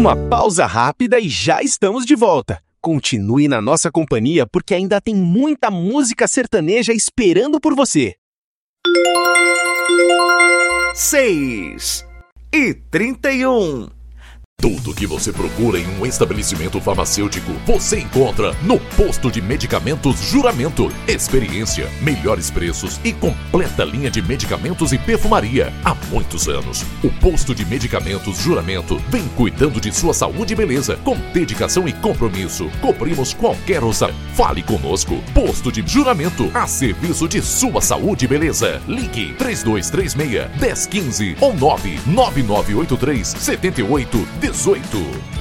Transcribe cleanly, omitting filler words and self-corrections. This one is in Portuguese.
Uma pausa rápida e já estamos de volta. Continue na nossa companhia porque ainda tem muita música sertaneja esperando por você. 6h31. Tudo que você procura em um estabelecimento farmacêutico, você encontra no Posto de Medicamentos Juramento. Experiência, melhores preços e completa linha de medicamentos e perfumaria. Há muitos anos, o Posto de Medicamentos Juramento vem cuidando de sua saúde e beleza, com dedicação e compromisso. Cobrimos qualquer orçamento. Fale conosco. Posto de Juramento, a serviço de sua saúde e beleza. Ligue 3236-1015 ou 99983-7818.